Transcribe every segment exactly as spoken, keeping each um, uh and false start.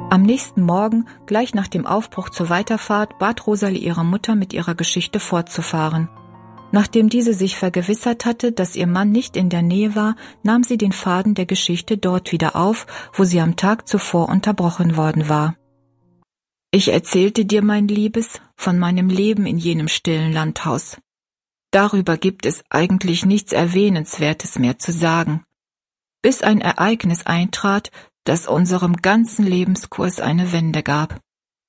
Am nächsten Morgen, gleich nach dem Aufbruch zur Weiterfahrt, bat Rosalie ihre Mutter, mit ihrer Geschichte fortzufahren. Nachdem diese sich vergewissert hatte, dass ihr Mann nicht in der Nähe war, nahm sie den Faden der Geschichte dort wieder auf, wo sie am Tag zuvor unterbrochen worden war. Ich erzählte dir, mein Liebes, von meinem Leben in jenem stillen Landhaus. Darüber gibt es eigentlich nichts Erwähnenswertes mehr zu sagen. Bis ein Ereignis eintrat, das unserem ganzen Lebenskurs eine Wende gab.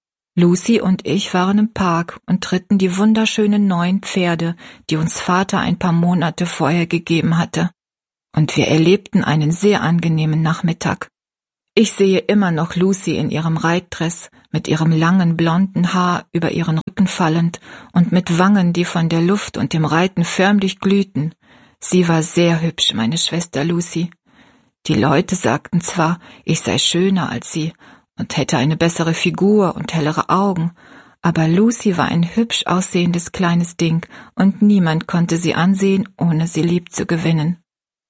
Lucy und ich waren im Park und ritten die wunderschönen neuen Pferde, die uns Vater ein paar Monate vorher gegeben hatte. Und wir erlebten einen sehr angenehmen Nachmittag. Ich sehe immer noch Lucy in ihrem Reitdress, mit ihrem langen blonden Haar über ihren Rücken fallend und mit Wangen, die von der Luft und dem Reiten förmlich glühten. Sie war sehr hübsch, meine Schwester Lucy. Die Leute sagten zwar, ich sei schöner als sie und hätte eine bessere Figur und hellere Augen, aber Lucy war ein hübsch aussehendes kleines Ding und niemand konnte sie ansehen, ohne sie lieb zu gewinnen.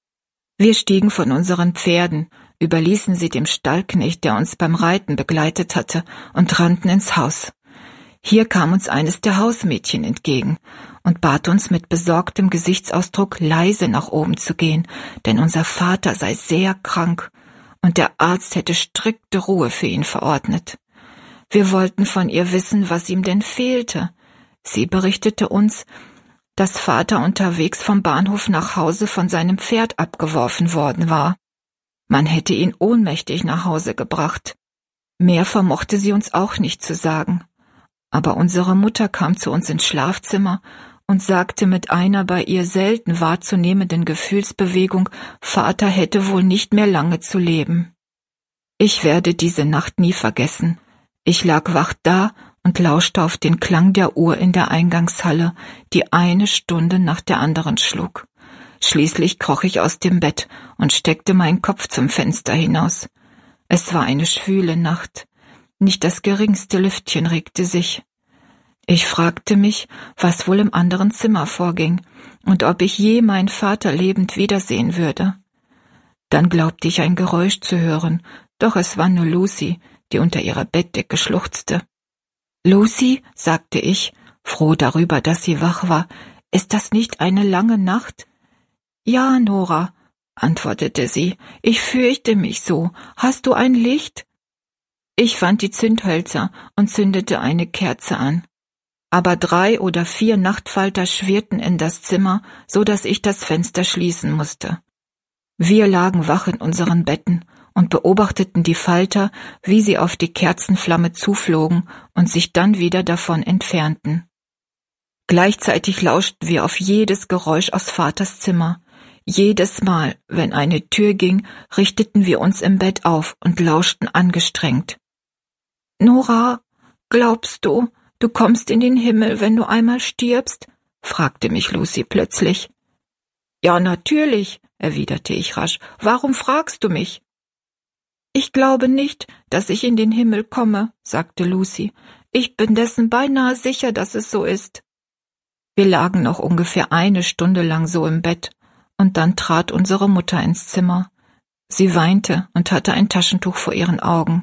Wir stiegen von unseren Pferden, überließen sie dem Stallknecht, der uns beim Reiten begleitet hatte, und rannten ins Haus. Hier kam uns eines der Hausmädchen entgegen und bat uns mit besorgtem Gesichtsausdruck, leise nach oben zu gehen, denn unser Vater sei sehr krank und der Arzt hätte strikte Ruhe für ihn verordnet. Wir wollten von ihr wissen, was ihm denn fehlte. Sie berichtete uns, dass Vater unterwegs vom Bahnhof nach Hause von seinem Pferd abgeworfen worden war. Man hätte ihn ohnmächtig nach Hause gebracht. Mehr vermochte sie uns auch nicht zu sagen. Aber unsere Mutter kam zu uns ins Schlafzimmer und sagte mit einer bei ihr selten wahrzunehmenden Gefühlsbewegung, Vater hätte wohl nicht mehr lange zu leben. Ich werde diese Nacht nie vergessen. Ich lag wach da und lauschte auf den Klang der Uhr in der Eingangshalle, die eine Stunde nach der anderen schlug. Schließlich kroch ich aus dem Bett und steckte meinen Kopf zum Fenster hinaus. Es war eine schwüle Nacht. Nicht das geringste Lüftchen regte sich. Ich fragte mich, was wohl im anderen Zimmer vorging und ob ich je meinen Vater lebend wiedersehen würde. Dann glaubte ich ein Geräusch zu hören, doch es war nur Lucy, die unter ihrer Bettdecke schluchzte. »Lucy«, sagte ich, froh darüber, dass sie wach war, »ist das nicht eine lange Nacht?« »Ja, Nora«, antwortete sie, »ich fürchte mich so. Hast du ein Licht?« Ich fand die Zündhölzer und zündete eine Kerze an. Aber drei oder vier Nachtfalter schwirrten in das Zimmer, so dass ich das Fenster schließen musste. Wir lagen wach in unseren Betten und beobachteten die Falter, wie sie auf die Kerzenflamme zuflogen und sich dann wieder davon entfernten. Gleichzeitig lauschten wir auf jedes Geräusch aus Vaters Zimmer. Jedes Mal, wenn eine Tür ging, richteten wir uns im Bett auf und lauschten angestrengt. »Nora, glaubst du, du kommst in den Himmel, wenn du einmal stirbst?« fragte mich Lucy plötzlich. »Ja, natürlich«, erwiderte ich rasch. »Warum fragst du mich?« »Ich glaube nicht, dass ich in den Himmel komme«, sagte Lucy. »Ich bin dessen beinahe sicher, dass es so ist.« Wir lagen noch ungefähr eine Stunde lang so im Bett, und dann trat unsere Mutter ins Zimmer. Sie weinte und hatte ein Taschentuch vor ihren Augen.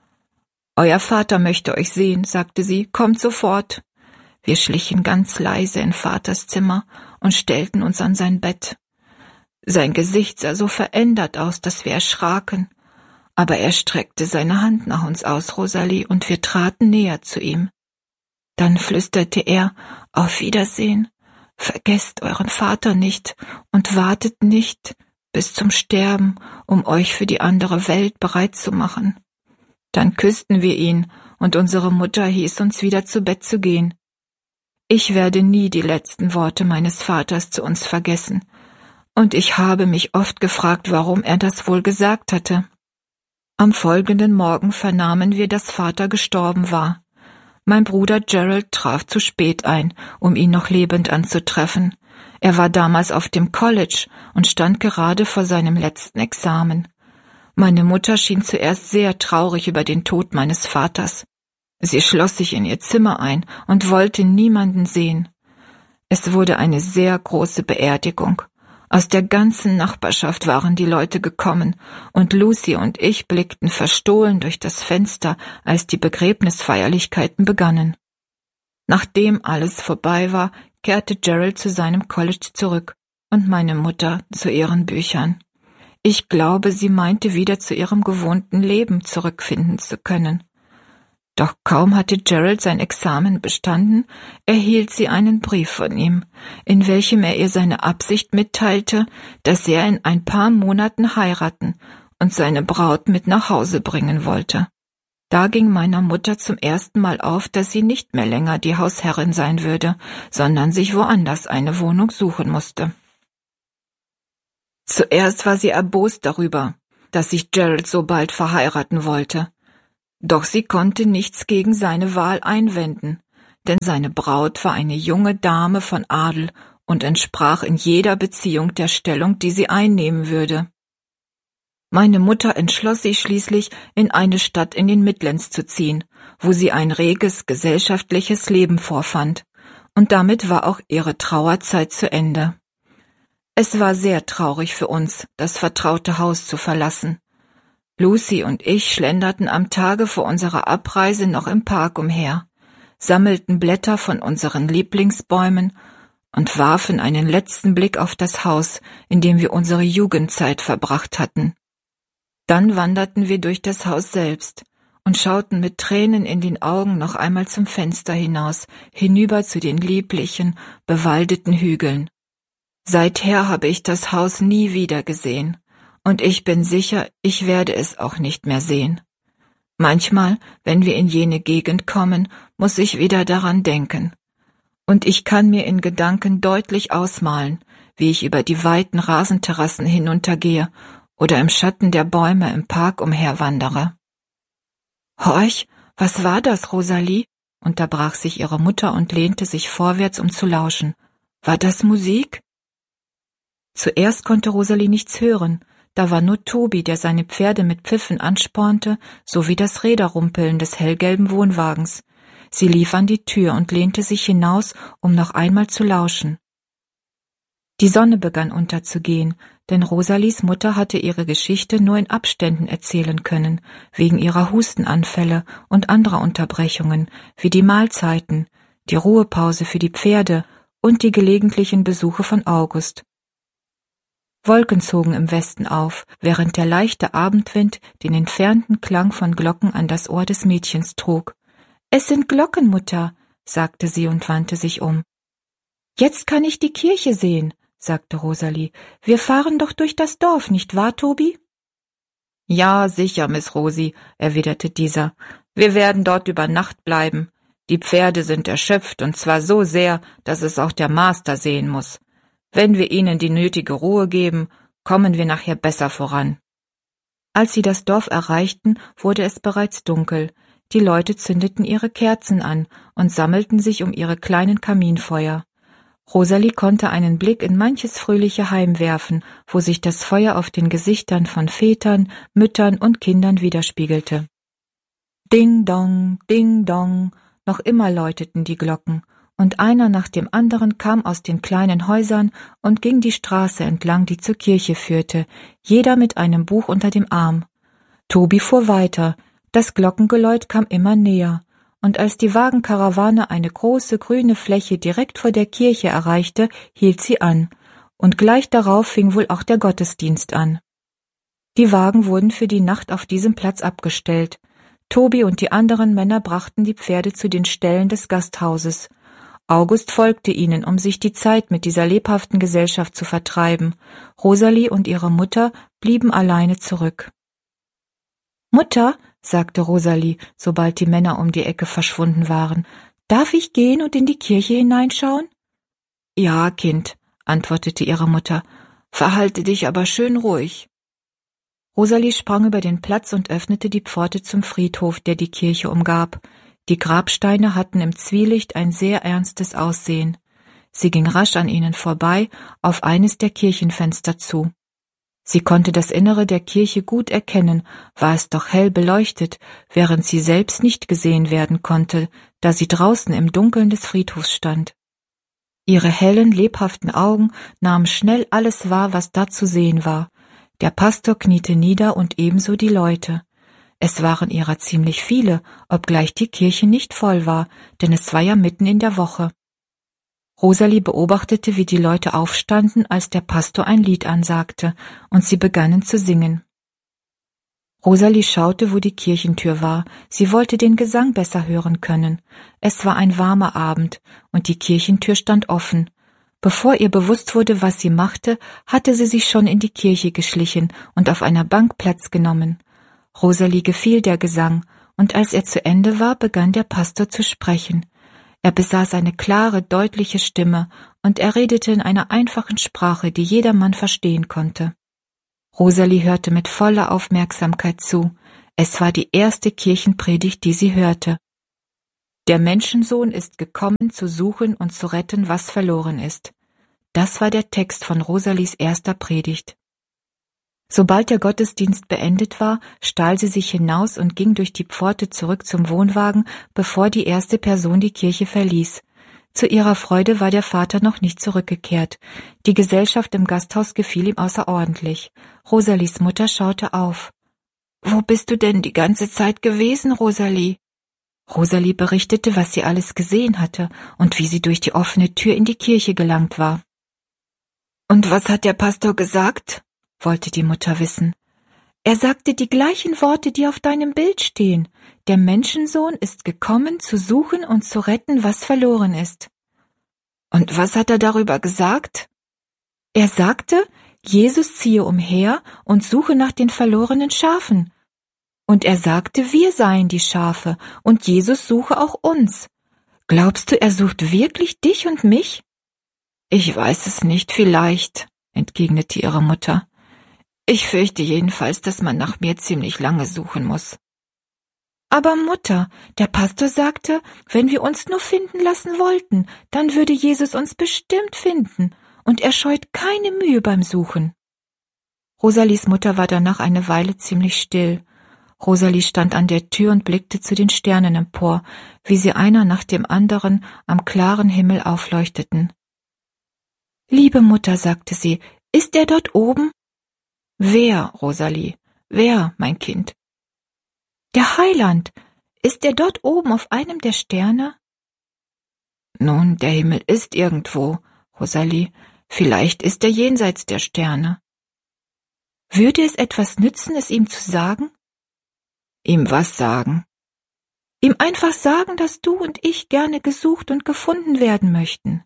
»Euer Vater möchte euch sehen«, sagte sie, »kommt sofort.« Wir schlichen ganz leise in Vaters Zimmer und stellten uns an sein Bett. Sein Gesicht sah so verändert aus, dass wir erschraken. Aber er streckte seine Hand nach uns aus, Rosalie, und wir traten näher zu ihm. Dann flüsterte er, »Auf Wiedersehen. Vergesst euren Vater nicht und wartet nicht bis zum Sterben, um euch für die andere Welt bereit zu machen.« Dann küssten wir ihn, und unsere Mutter hieß uns wieder zu Bett zu gehen. Ich werde nie die letzten Worte meines Vaters zu uns vergessen, und ich habe mich oft gefragt, warum er das wohl gesagt hatte. Am folgenden Morgen vernahmen wir, dass Vater gestorben war. Mein Bruder Gerald traf zu spät ein, um ihn noch lebend anzutreffen. Er war damals auf dem College und stand gerade vor seinem letzten Examen. Meine Mutter schien zuerst sehr traurig über den Tod meines Vaters. Sie schloss sich in ihr Zimmer ein und wollte niemanden sehen. Es wurde eine sehr große Beerdigung, Aus der ganzen Nachbarschaft waren die Leute gekommen, und Lucy und ich blickten verstohlen durch das Fenster, als die Begräbnisfeierlichkeiten begannen. Nachdem alles vorbei war, kehrte Gerald zu seinem College zurück und meine Mutter zu ihren Büchern. Ich glaube, sie meinte, wieder zu ihrem gewohnten Leben zurückfinden zu können. Doch kaum hatte Gerald sein Examen bestanden, erhielt sie einen Brief von ihm, in welchem er ihr seine Absicht mitteilte, dass er in ein paar Monaten heiraten und seine Braut mit nach Hause bringen wollte. Da ging meiner Mutter zum ersten Mal auf, dass sie nicht mehr länger die Hausherrin sein würde, sondern sich woanders eine Wohnung suchen musste. Zuerst war sie erbost darüber, dass sich Gerald so bald verheiraten wollte. Doch sie konnte nichts gegen seine Wahl einwenden, denn seine Braut war eine junge Dame von Adel und entsprach in jeder Beziehung der Stellung, die sie einnehmen würde. Meine Mutter entschloss sich schließlich, in eine Stadt in den Midlands zu ziehen, wo sie ein reges gesellschaftliches Leben vorfand, und damit war auch ihre Trauerzeit zu Ende. Es war sehr traurig für uns, das vertraute Haus zu verlassen. Lucy und ich schlenderten am Tage vor unserer Abreise noch im Park umher, sammelten Blätter von unseren Lieblingsbäumen und warfen einen letzten Blick auf das Haus, in dem wir unsere Jugendzeit verbracht hatten. Dann wanderten wir durch das Haus selbst und schauten mit Tränen in den Augen noch einmal zum Fenster hinaus, hinüber zu den lieblichen, bewaldeten Hügeln. Seither habe ich das Haus nie wieder gesehen. Und ich bin sicher, ich werde es auch nicht mehr sehen. Manchmal, wenn wir in jene Gegend kommen, muss ich wieder daran denken. Und ich kann mir in Gedanken deutlich ausmalen, wie ich über die weiten Rasenterrassen hinuntergehe oder im Schatten der Bäume im Park umherwandere. »Horch, was war das, Rosalie?« unterbrach sich ihre Mutter und lehnte sich vorwärts, um zu lauschen. »War das Musik?« Zuerst konnte Rosalie nichts hören. Da war nur Toby, der seine Pferde mit Pfiffen anspornte, sowie das Räderrumpeln des hellgelben Wohnwagens. Sie lief an die Tür und lehnte sich hinaus, um noch einmal zu lauschen. Die Sonne begann unterzugehen, denn Rosalies Mutter hatte ihre Geschichte nur in Abständen erzählen können, wegen ihrer Hustenanfälle und anderer Unterbrechungen, wie die Mahlzeiten, die Ruhepause für die Pferde und die gelegentlichen Besuche von August. Wolken zogen im Westen auf, während der leichte Abendwind den entfernten Klang von Glocken an das Ohr des Mädchens trug. »Es sind Glocken, Mutter«, sagte sie und wandte sich um. »Jetzt kann ich die Kirche sehen«, sagte Rosalie. »Wir fahren doch durch das Dorf, nicht wahr, Toby?« »Ja, sicher, Miss Rosie«, erwiderte dieser. »Wir werden dort über Nacht bleiben. Die Pferde sind erschöpft, und zwar so sehr, dass es auch der Master sehen muss. Wenn wir ihnen die nötige Ruhe geben, kommen wir nachher besser voran.« Als sie das Dorf erreichten, wurde es bereits dunkel. Die Leute zündeten ihre Kerzen an und sammelten sich um ihre kleinen Kaminfeuer. Rosalie konnte einen Blick in manches fröhliche Heim werfen, wo sich das Feuer auf den Gesichtern von Vätern, Müttern und Kindern widerspiegelte. Ding dong, ding dong, noch immer läuteten die Glocken, und einer nach dem anderen kam aus den kleinen Häusern und ging die Straße entlang, die zur Kirche führte, jeder mit einem Buch unter dem Arm. Toby fuhr weiter, das Glockengeläut kam immer näher, und als die Wagenkarawane eine große grüne Fläche direkt vor der Kirche erreichte, hielt sie an, und gleich darauf fing wohl auch der Gottesdienst an. Die Wagen wurden für die Nacht auf diesem Platz abgestellt. Toby und die anderen Männer brachten die Pferde zu den Ställen des Gasthauses. August folgte ihnen, um sich die Zeit mit dieser lebhaften Gesellschaft zu vertreiben. Rosalie und ihre Mutter blieben alleine zurück. »Mutter«, sagte Rosalie, sobald die Männer um die Ecke verschwunden waren, »darf ich gehen und in die Kirche hineinschauen?« »Ja, Kind«, antwortete ihre Mutter, »verhalte dich aber schön ruhig.« Rosalie sprang über den Platz und öffnete die Pforte zum Friedhof, der die Kirche umgab. Die Grabsteine hatten im Zwielicht ein sehr ernstes Aussehen. Sie ging rasch an ihnen vorbei, auf eines der Kirchenfenster zu. Sie konnte das Innere der Kirche gut erkennen, war es doch hell beleuchtet, während sie selbst nicht gesehen werden konnte, da sie draußen im Dunkeln des Friedhofs stand. Ihre hellen, lebhaften Augen nahmen schnell alles wahr, was da zu sehen war. Der Pastor kniete nieder und ebenso die Leute. Es waren ihrer ziemlich viele, obgleich die Kirche nicht voll war, denn es war ja mitten in der Woche. Rosalie beobachtete, wie die Leute aufstanden, als der Pastor ein Lied ansagte, und sie begannen zu singen. Rosalie schaute, wo die Kirchentür war. Sie wollte den Gesang besser hören können. Es war ein warmer Abend, und die Kirchentür stand offen. Bevor ihr bewusst wurde, was sie machte, hatte sie sich schon in die Kirche geschlichen und auf einer Bank Platz genommen. Rosalie gefiel der Gesang, und als er zu Ende war, begann der Pastor zu sprechen. Er besaß eine klare, deutliche Stimme, und er redete in einer einfachen Sprache, die jedermann verstehen konnte. Rosalie hörte mit voller Aufmerksamkeit zu. Es war die erste Kirchenpredigt, die sie hörte. Der Menschensohn ist gekommen, zu suchen und zu retten, was verloren ist. Das war der Text von Rosalies erster Predigt. Sobald der Gottesdienst beendet war, stahl sie sich hinaus und ging durch die Pforte zurück zum Wohnwagen, bevor die erste Person die Kirche verließ. Zu ihrer Freude war der Vater noch nicht zurückgekehrt. Die Gesellschaft im Gasthaus gefiel ihm außerordentlich. Rosalies Mutter schaute auf. »Wo bist du denn die ganze Zeit gewesen, Rosalie?« Rosalie berichtete, was sie alles gesehen hatte und wie sie durch die offene Tür in die Kirche gelangt war. »Und was hat der Pastor gesagt?« wollte die Mutter wissen. »Er sagte die gleichen Worte, die auf deinem Bild stehen. Der Menschensohn ist gekommen, zu suchen und zu retten, was verloren ist.« »Und was hat er darüber gesagt?« »Er sagte, Jesus ziehe umher und suche nach den verlorenen Schafen. Und er sagte, wir seien die Schafe und Jesus suche auch uns. Glaubst du, er sucht wirklich dich und mich?« »Ich weiß es nicht, vielleicht«, entgegnete ihre Mutter. »Ich fürchte jedenfalls, dass man nach mir ziemlich lange suchen muss.« »Aber Mutter, der Pastor sagte, wenn wir uns nur finden lassen wollten, dann würde Jesus uns bestimmt finden, und er scheut keine Mühe beim Suchen.« Rosalies Mutter war danach eine Weile ziemlich still. Rosalie stand an der Tür und blickte zu den Sternen empor, wie sie einer nach dem anderen am klaren Himmel aufleuchteten. »Liebe Mutter«, sagte sie, »ist er dort oben?« »Wer, Rosalie? Wer, mein Kind?« »Der Heiland. Ist er dort oben auf einem der Sterne?« »Nun, der Himmel ist irgendwo, Rosalie. Vielleicht ist er jenseits der Sterne.« »Würde es etwas nützen, es ihm zu sagen?« »Ihm was sagen?« »Ihm einfach sagen, dass du und ich gerne gesucht und gefunden werden möchten.«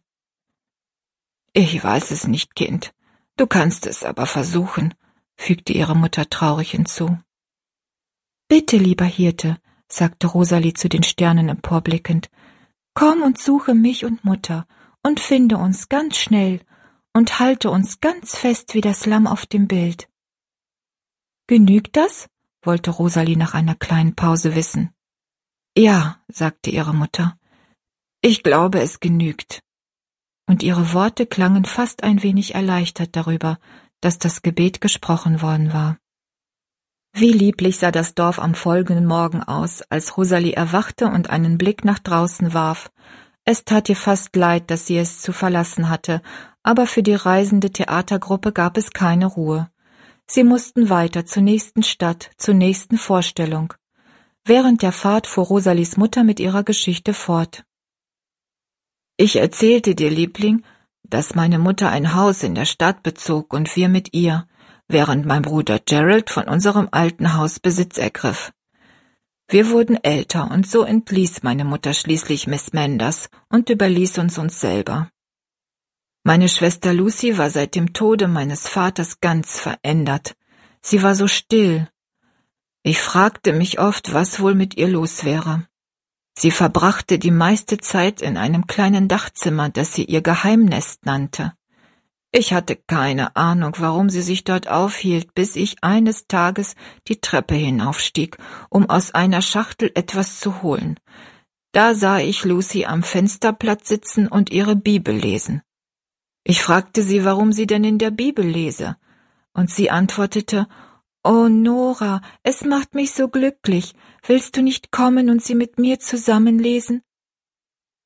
»Ich weiß es nicht, Kind. Du kannst es aber versuchen«, fügte ihre Mutter traurig hinzu. »Bitte, lieber Hirte«, sagte Rosalie zu den Sternen emporblickend, »komm und suche mich und Mutter und finde uns ganz schnell und halte uns ganz fest wie das Lamm auf dem Bild.« »Genügt das?« wollte Rosalie nach einer kleinen Pause wissen. »Ja«, sagte ihre Mutter, »ich glaube, es genügt.« Und ihre Worte klangen fast ein wenig erleichtert darüber, dass das Gebet gesprochen worden war. Wie lieblich sah das Dorf am folgenden Morgen aus, als Rosalie erwachte und einen Blick nach draußen warf. Es tat ihr fast leid, dass sie es zu verlassen hatte, aber für die reisende Theatergruppe gab es keine Ruhe. Sie mussten weiter zur nächsten Stadt, zur nächsten Vorstellung. Während der Fahrt fuhr Rosalies Mutter mit ihrer Geschichte fort. »Ich erzählte dir, Liebling, dass meine Mutter ein Haus in der Stadt bezog und wir mit ihr, während mein Bruder Gerald von unserem alten Haus Besitz ergriff. Wir wurden älter und so entließ meine Mutter schließlich Miss Manders und überließ uns uns selber. Meine Schwester Lucy war seit dem Tode meines Vaters ganz verändert. Sie war so still. Ich fragte mich oft, was wohl mit ihr los wäre. Sie verbrachte die meiste Zeit in einem kleinen Dachzimmer, das sie ihr Geheimnest nannte. Ich hatte keine Ahnung, warum sie sich dort aufhielt, bis ich eines Tages die Treppe hinaufstieg, um aus einer Schachtel etwas zu holen. Da sah ich Lucy am Fensterplatz sitzen und ihre Bibel lesen. Ich fragte sie, warum sie denn in der Bibel lese, und sie antwortete, »Oh, Nora, es macht mich so glücklich. Willst du nicht kommen und sie mit mir zusammenlesen?«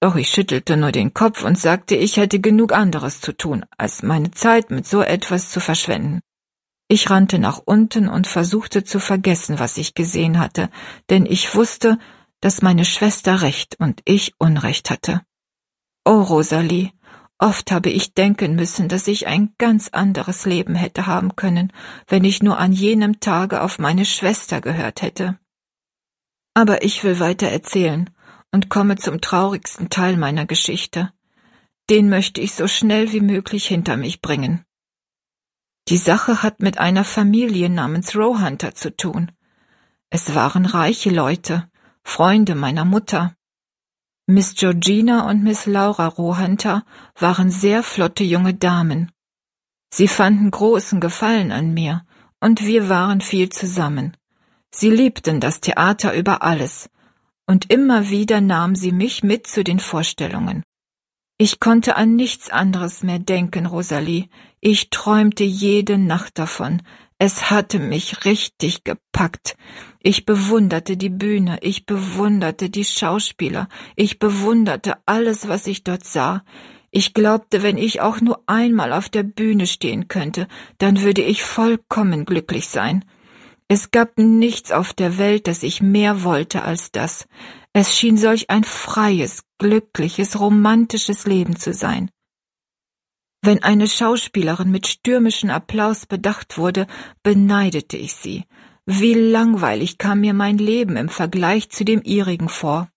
Doch ich schüttelte nur den Kopf und sagte, ich hätte genug anderes zu tun, als meine Zeit mit so etwas zu verschwenden. Ich rannte nach unten und versuchte zu vergessen, was ich gesehen hatte, denn ich wusste, dass meine Schwester recht und ich Unrecht hatte. Oh, Rosalie, oft habe ich denken müssen, dass ich ein ganz anderes Leben hätte haben können, wenn ich nur an jenem Tage auf meine Schwester gehört hätte. Aber ich will weiter erzählen und komme zum traurigsten Teil meiner Geschichte. Den möchte ich so schnell wie möglich hinter mich bringen. Die Sache hat mit einer Familie namens Rohunter zu tun. Es waren reiche Leute, Freunde meiner Mutter. Miss Georgina und Miss Laura Rohunter waren sehr flotte junge Damen. Sie fanden großen Gefallen an mir, und wir waren viel zusammen. Sie liebten das Theater über alles, und immer wieder nahmen sie mich mit zu den Vorstellungen. Ich konnte an nichts anderes mehr denken, Rosalie. Ich träumte jede Nacht davon. Es hatte mich richtig gepackt. Ich bewunderte die Bühne, ich bewunderte die Schauspieler, ich bewunderte alles, was ich dort sah. Ich glaubte, wenn ich auch nur einmal auf der Bühne stehen könnte, dann würde ich vollkommen glücklich sein. Es gab nichts auf der Welt, das ich mehr wollte als das. Es schien solch ein freies, glückliches, romantisches Leben zu sein. Wenn eine Schauspielerin mit stürmischem Applaus bedacht wurde, beneidete ich sie. Wie langweilig kam mir mein Leben im Vergleich zu dem ihrigen vor.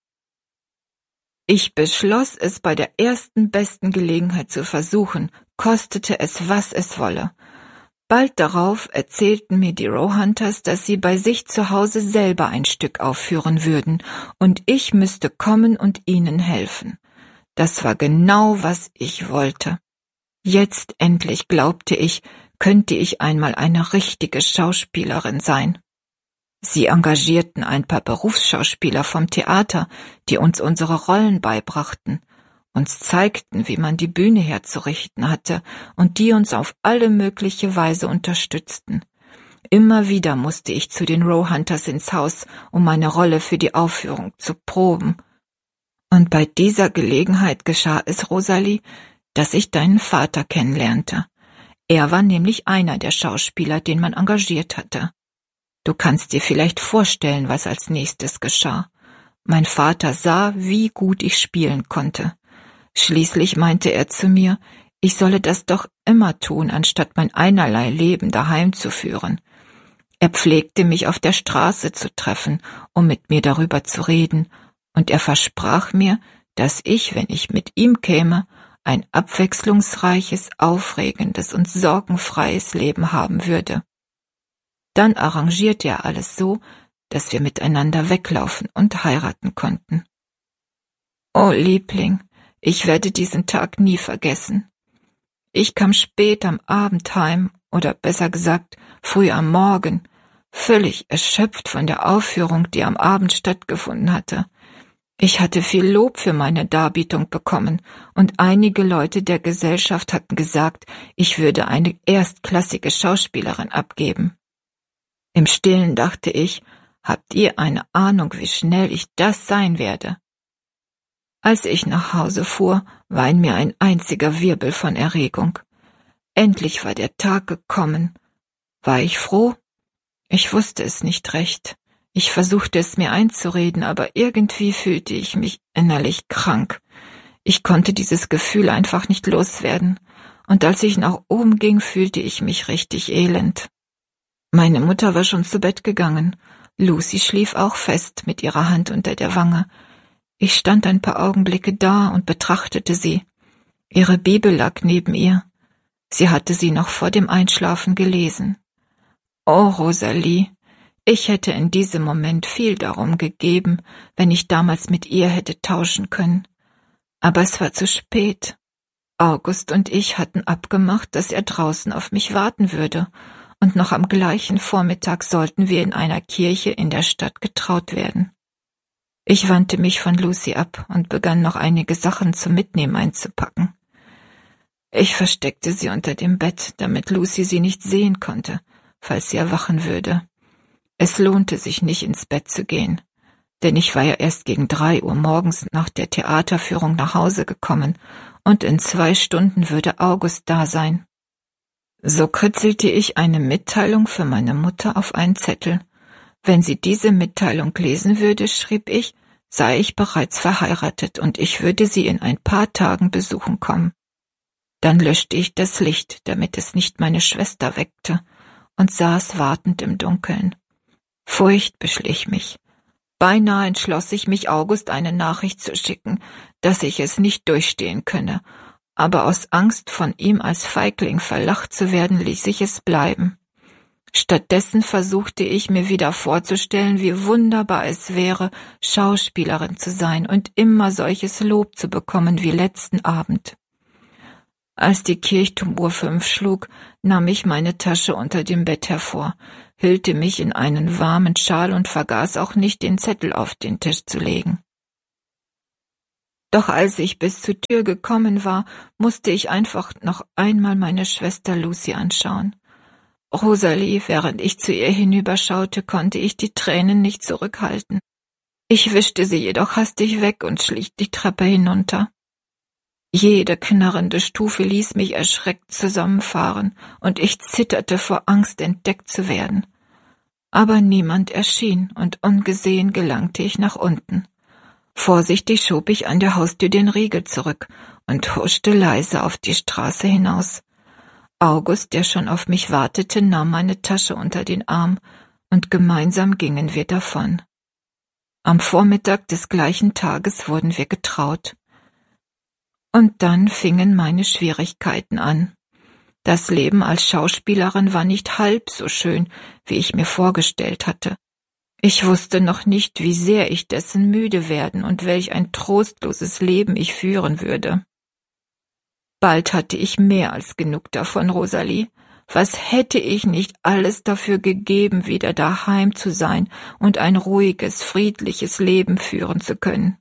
Ich beschloss, es bei der ersten besten Gelegenheit zu versuchen, kostete es, was es wolle. Bald darauf erzählten mir die Rohunters, dass sie bei sich zu Hause selber ein Stück aufführen würden, und ich müsste kommen und ihnen helfen. Das war genau, was ich wollte. Jetzt endlich, glaubte ich, könnte ich einmal eine richtige Schauspielerin sein. Sie engagierten ein paar Berufsschauspieler vom Theater, die uns unsere Rollen beibrachten, uns zeigten, wie man die Bühne herzurichten hatte und die uns auf alle mögliche Weise unterstützten. Immer wieder musste ich zu den Rohunters ins Haus, um meine Rolle für die Aufführung zu proben. Und bei dieser Gelegenheit geschah es, Rosalie, dass ich deinen Vater kennenlernte. Er war nämlich einer der Schauspieler, den man engagiert hatte. Du kannst dir vielleicht vorstellen, was als nächstes geschah. Mein Vater sah, wie gut ich spielen konnte. Schließlich meinte er zu mir, ich solle das doch immer tun, anstatt mein einerlei Leben daheim zu führen. Er pflegte mich auf der Straße zu treffen, um mit mir darüber zu reden, und er versprach mir, dass ich, wenn ich mit ihm käme, ein abwechslungsreiches, aufregendes und sorgenfreies Leben haben würde. Dann arrangierte er alles so, dass wir miteinander weglaufen und heiraten konnten. Oh, Liebling, ich werde diesen Tag nie vergessen. Ich kam spät am Abend heim, oder besser gesagt, früh am Morgen, völlig erschöpft von der Aufführung, die am Abend stattgefunden hatte. Ich hatte viel Lob für meine Darbietung bekommen, und einige Leute der Gesellschaft hatten gesagt, ich würde eine erstklassige Schauspielerin abgeben. Im Stillen dachte ich, habt ihr eine Ahnung, wie schnell ich das sein werde? Als ich nach Hause fuhr, war in mir ein einziger Wirbel von Erregung. Endlich war der Tag gekommen. War ich froh? Ich wusste es nicht recht. Ich versuchte es mir einzureden, aber irgendwie fühlte ich mich innerlich krank. Ich konnte dieses Gefühl einfach nicht loswerden, und als ich nach oben ging, fühlte ich mich richtig elend. Meine Mutter war schon zu Bett gegangen. Lucy schlief auch fest mit ihrer Hand unter der Wange. Ich stand ein paar Augenblicke da und betrachtete sie. Ihre Bibel lag neben ihr. Sie hatte sie noch vor dem Einschlafen gelesen. Oh, Rosalie, ich hätte in diesem Moment viel darum gegeben, wenn ich damals mit ihr hätte tauschen können. Aber es war zu spät. August und ich hatten abgemacht, dass er draußen auf mich warten würde, und noch am gleichen Vormittag sollten wir in einer Kirche in der Stadt getraut werden. Ich wandte mich von Lucy ab und begann noch einige Sachen zum Mitnehmen einzupacken. Ich versteckte sie unter dem Bett, damit Lucy sie nicht sehen konnte, falls sie erwachen würde. Es lohnte sich nicht, ins Bett zu gehen. denn ich war ja erst gegen drei Uhr morgens nach der Theaterführung nach Hause gekommen, und in zwei Stunden würde August da sein. So kritzelte ich eine Mitteilung für meine Mutter auf einen Zettel. Wenn sie diese Mitteilung lesen würde, schrieb ich, sei ich bereits verheiratet und ich würde sie in ein paar Tagen besuchen kommen. Dann löschte ich das Licht, damit es nicht meine Schwester weckte, und saß wartend im Dunkeln. Furcht beschlich mich. Beinahe entschloss ich mich, August eine Nachricht zu schicken, dass ich es nicht durchstehen könne, aber aus Angst, von ihm als Feigling verlacht zu werden, ließ ich es bleiben. Stattdessen versuchte ich mir wieder vorzustellen, wie wunderbar es wäre, Schauspielerin zu sein und immer solches Lob zu bekommen wie letzten Abend. Als die Kirchturmuhr fünf schlug, nahm ich meine Tasche unter dem Bett hervor, hüllte mich in einen warmen Schal und vergaß auch nicht, den Zettel auf den Tisch zu legen. Doch als ich bis zur Tür gekommen war, musste ich einfach noch einmal meine Schwester Lucy anschauen. Rosalie, während ich zu ihr hinüberschaute, konnte ich die Tränen nicht zurückhalten. Ich wischte sie jedoch hastig weg und schlich die Treppe hinunter. Jede knarrende Stufe ließ mich erschreckt zusammenfahren, und ich zitterte vor Angst, entdeckt zu werden. Aber niemand erschien, und ungesehen gelangte ich nach unten. Vorsichtig schob ich an der Haustür den Riegel zurück und huschte leise auf die Straße hinaus. August, der schon auf mich wartete, nahm meine Tasche unter den Arm, und gemeinsam gingen wir davon. Am Vormittag des gleichen Tages wurden wir getraut. Und dann fingen meine Schwierigkeiten an. Das Leben als Schauspielerin war nicht halb so schön, wie ich mir vorgestellt hatte. Ich wusste noch nicht, wie sehr ich dessen müde werden und welch ein trostloses Leben ich führen würde. Bald hatte ich mehr als genug davon, Rosalie. Was hätte ich nicht alles dafür gegeben, wieder daheim zu sein und ein ruhiges, friedliches Leben führen zu können.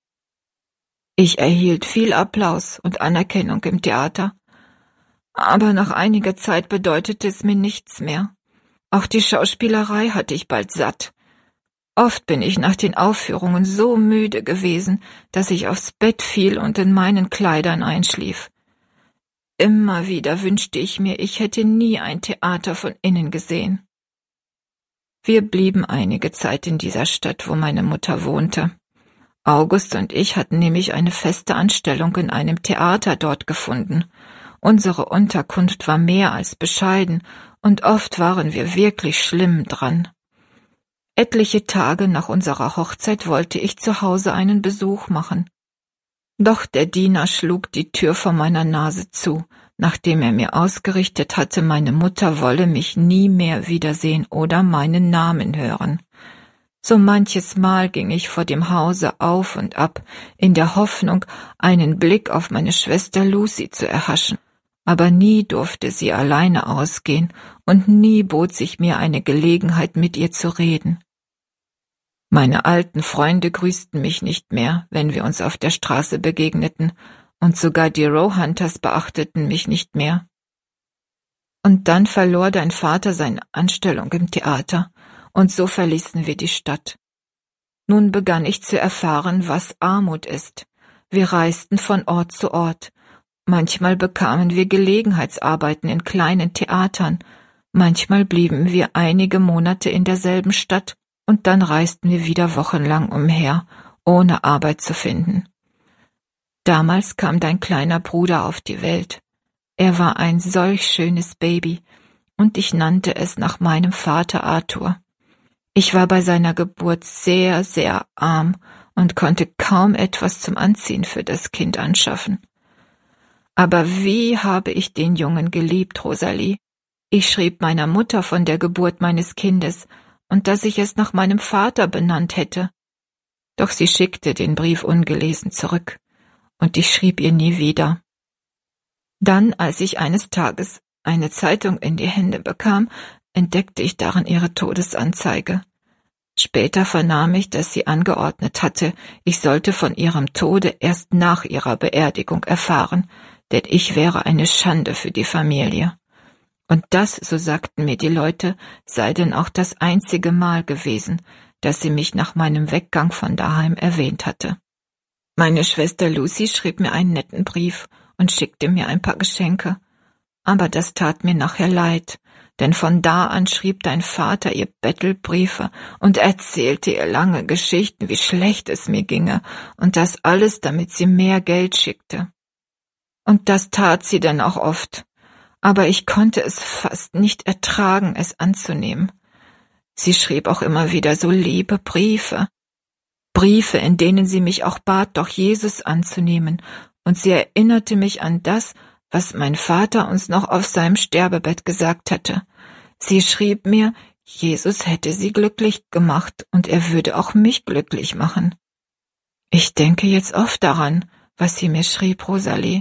Ich erhielt viel Applaus und Anerkennung im Theater, aber nach einiger Zeit bedeutete es mir nichts mehr. Auch die Schauspielerei hatte ich bald satt. Oft bin ich nach den Aufführungen so müde gewesen, dass ich aufs Bett fiel und in meinen Kleidern einschlief. Immer wieder wünschte ich mir, ich hätte nie ein Theater von innen gesehen. Wir blieben einige Zeit in dieser Stadt, wo meine Mutter wohnte. August und ich hatten nämlich eine feste Anstellung in einem Theater dort gefunden. Unsere Unterkunft war mehr als bescheiden, und oft waren wir wirklich schlimm dran. Etliche Tage nach unserer Hochzeit wollte ich zu Hause einen Besuch machen. Doch der Diener schlug die Tür vor meiner Nase zu, nachdem er mir ausgerichtet hatte, meine Mutter wolle mich nie mehr wiedersehen oder meinen Namen hören. So manches Mal ging ich vor dem Hause auf und ab, in der Hoffnung, einen Blick auf meine Schwester Lucy zu erhaschen, aber nie durfte sie alleine ausgehen und nie bot sich mir eine Gelegenheit, mit ihr zu reden. Meine alten Freunde grüßten mich nicht mehr, wenn wir uns auf der Straße begegneten, und sogar die Roehunters beachteten mich nicht mehr. Und dann verlor dein Vater seine Anstellung im Theater, und so verließen wir die Stadt. Nun begann ich zu erfahren, was Armut ist. Wir reisten von Ort zu Ort. Manchmal bekamen wir Gelegenheitsarbeiten in kleinen Theatern, manchmal blieben wir einige Monate in derselben Stadt, und dann reisten wir wieder wochenlang umher, ohne Arbeit zu finden. Damals kam dein kleiner Bruder auf die Welt. Er war ein solch schönes Baby, und ich nannte es nach meinem Vater Arthur. Ich war bei seiner Geburt sehr, sehr arm und konnte kaum etwas zum Anziehen für das Kind anschaffen. Aber wie habe ich den Jungen geliebt, Rosalie? Ich schrieb meiner Mutter von der Geburt meines Kindes und dass ich es nach meinem Vater benannt hätte. Doch sie schickte den Brief ungelesen zurück, und ich schrieb ihr nie wieder. Dann, als ich eines Tages eine Zeitung in die Hände bekam, entdeckte ich darin ihre Todesanzeige. Später vernahm ich, dass sie angeordnet hatte, ich sollte von ihrem Tode erst nach ihrer Beerdigung erfahren, denn ich wäre eine Schande für die Familie. Und das, so sagten mir die Leute, sei denn auch das einzige Mal gewesen, dass sie mich nach meinem Weggang von daheim erwähnt hatte. Meine Schwester Lucy schrieb mir einen netten Brief und schickte mir ein paar Geschenke. Aber das tat mir nachher leid, denn von da an schrieb dein Vater ihr Bettelbriefe und erzählte ihr lange Geschichten, wie schlecht es mir ginge, und das alles, damit sie mehr Geld schickte. Und das tat sie dann auch oft, aber ich konnte es fast nicht ertragen, es anzunehmen. Sie schrieb auch immer wieder so liebe Briefe, Briefe, in denen sie mich auch bat, doch Jesus anzunehmen, und sie erinnerte mich an das, was mein Vater uns noch auf seinem Sterbebett gesagt hatte. Sie schrieb mir, Jesus hätte sie glücklich gemacht und er würde auch mich glücklich machen. Ich denke jetzt oft daran, was sie mir schrieb, Rosalie.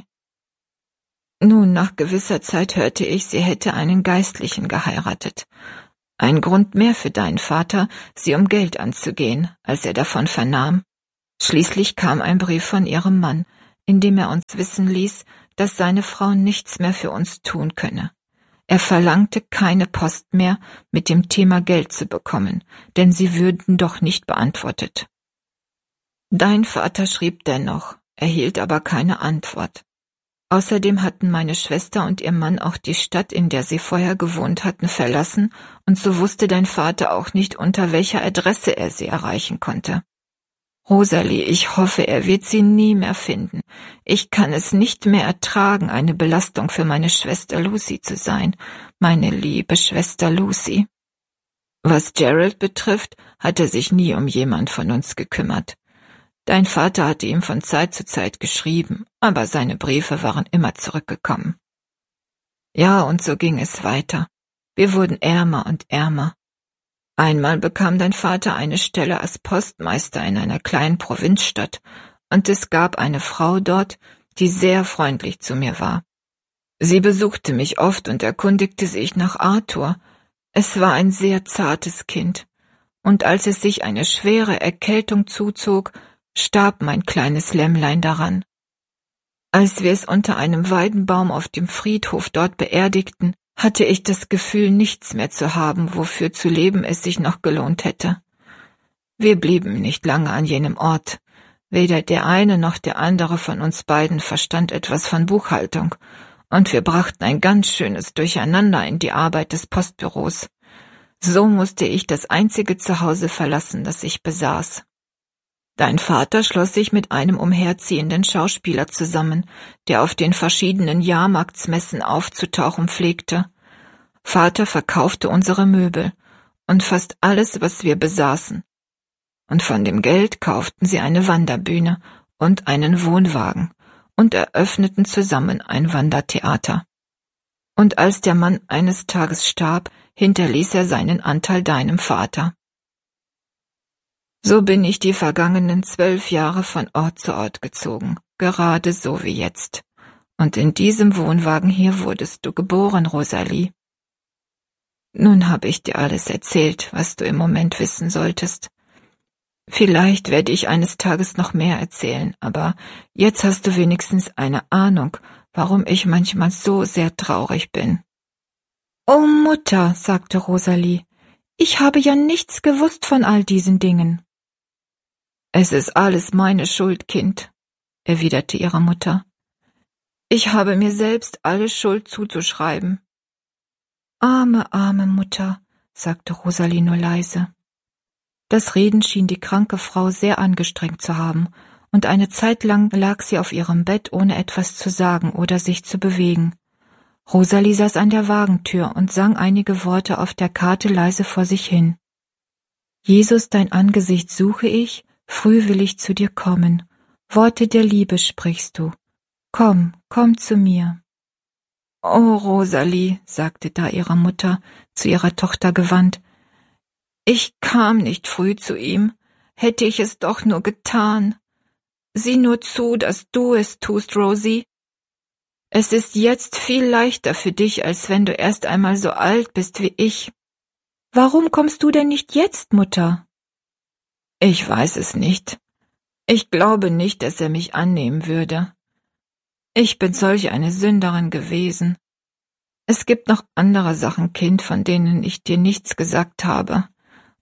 Nun, nach gewisser Zeit hörte ich, sie hätte einen Geistlichen geheiratet. Ein Grund mehr für deinen Vater, sie um Geld anzugehen, als er davon vernahm. Schließlich kam ein Brief von ihrem Mann, in dem er uns wissen ließ, dass seine Frau nichts mehr für uns tun könne. Er verlangte keine Post mehr, mit dem Thema Geld zu bekommen, denn sie würden doch nicht beantwortet. Dein Vater schrieb dennoch, erhielt aber keine Antwort. Außerdem hatten meine Schwester und ihr Mann auch die Stadt, in der sie vorher gewohnt hatten, verlassen, und so wusste dein Vater auch nicht, unter welcher Adresse er sie erreichen konnte. Rosalie, ich hoffe, er wird sie nie mehr finden. Ich kann es nicht mehr ertragen, eine Belastung für meine Schwester Lucy zu sein, meine liebe Schwester Lucy. Was Gerald betrifft, hat er sich nie um jemand von uns gekümmert. Dein Vater hatte ihm von Zeit zu Zeit geschrieben, aber seine Briefe waren immer zurückgekommen. Ja, und so ging es weiter. Wir wurden ärmer und ärmer. Einmal bekam dein Vater eine Stelle als Postmeister in einer kleinen Provinzstadt, und es gab eine Frau dort, die sehr freundlich zu mir war. Sie besuchte mich oft und erkundigte sich nach Arthur. Es war ein sehr zartes Kind, und als es sich eine schwere Erkältung zuzog, starb mein kleines Lämmlein daran. Als wir es unter einem Weidenbaum auf dem Friedhof dort beerdigten, hatte ich das Gefühl, nichts mehr zu haben, wofür zu leben es sich noch gelohnt hätte. Wir blieben nicht lange an jenem Ort. Weder der eine noch der andere von uns beiden verstand etwas von Buchhaltung, und wir brachten ein ganz schönes Durcheinander in die Arbeit des Postbüros. So musste ich das einzige Zuhause verlassen, das ich besaß. Dein Vater schloss sich mit einem umherziehenden Schauspieler zusammen, der auf den verschiedenen Jahrmarktsmessen aufzutauchen pflegte. Vater verkaufte unsere Möbel und fast alles, was wir besaßen. Und von dem Geld kauften sie eine Wanderbühne und einen Wohnwagen und eröffneten zusammen ein Wandertheater. Und als der Mann eines Tages starb, hinterließ er seinen Anteil deinem Vater. So bin ich die vergangenen zwölf Jahre von Ort zu Ort gezogen, gerade so wie jetzt. Und in diesem Wohnwagen hier wurdest du geboren, Rosalie. Nun habe ich dir alles erzählt, was du im Moment wissen solltest. Vielleicht werde ich eines Tages noch mehr erzählen, aber jetzt hast du wenigstens eine Ahnung, warum ich manchmal so sehr traurig bin. »Oh Mutter«, sagte Rosalie, »ich habe ja nichts gewusst von all diesen Dingen.« »Es ist alles meine Schuld, Kind«, erwiderte ihre Mutter. »Ich habe mir selbst alle Schuld zuzuschreiben.« »Arme, arme Mutter«, sagte Rosalie nur leise. Das Reden schien die kranke Frau sehr angestrengt zu haben, und eine Zeit lang lag sie auf ihrem Bett, ohne etwas zu sagen oder sich zu bewegen. Rosalie saß an der Wagentür und sang einige Worte auf der Karte leise vor sich hin. »Jesus, dein Angesicht suche ich, früh will ich zu dir kommen. Worte der Liebe sprichst du. Komm, komm zu mir.« »Oh, Rosalie«, sagte da ihre Mutter, zu ihrer Tochter gewandt, »ich kam nicht früh zu ihm, hätte ich es doch nur getan. Sieh nur zu, dass du es tust, Rosie. Es ist jetzt viel leichter für dich, als wenn du erst einmal so alt bist wie ich.« »Warum kommst du denn nicht jetzt, Mutter?« »Ich weiß es nicht. Ich glaube nicht, dass er mich annehmen würde. Ich bin solch eine Sünderin gewesen. Es gibt noch andere Sachen, Kind, von denen ich dir nichts gesagt habe.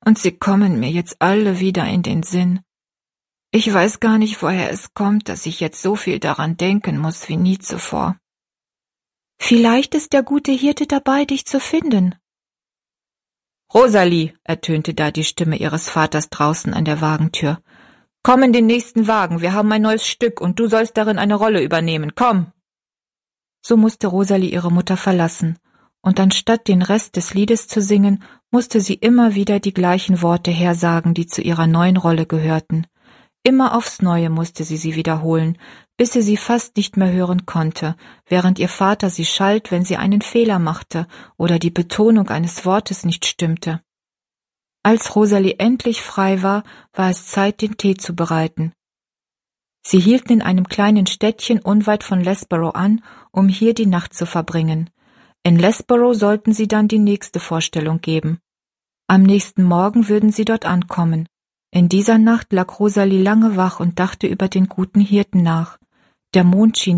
und sie kommen mir jetzt alle wieder in den Sinn. Ich weiß gar nicht, woher es kommt, dass ich jetzt so viel daran denken muss wie nie zuvor. Vielleicht ist der gute Hirte dabei, dich zu finden. Rosalie, ertönte da die Stimme ihres Vaters draußen an der Wagentür. Komm in den nächsten Wagen, wir haben ein neues Stück und du sollst darin eine Rolle übernehmen, komm! So musste Rosalie ihre Mutter verlassen, und anstatt den Rest des Liedes zu singen, musste sie immer wieder die gleichen Worte hersagen, die zu ihrer neuen Rolle gehörten. Immer aufs Neue musste sie sie wiederholen, bis sie sie fast nicht mehr hören konnte, während ihr Vater sie schalt, wenn sie einen Fehler machte oder die Betonung eines Wortes nicht stimmte. Als Rosalie endlich frei war, war es Zeit, den Tee zu bereiten. Sie hielten in einem kleinen Städtchen unweit von Lesborough an, um hier die Nacht zu verbringen. In Lesborough sollten sie dann die nächste Vorstellung geben. Am nächsten Morgen würden sie dort ankommen. In dieser Nacht lag Rosalie lange wach und dachte über den guten Hirten nach. Der Mond schien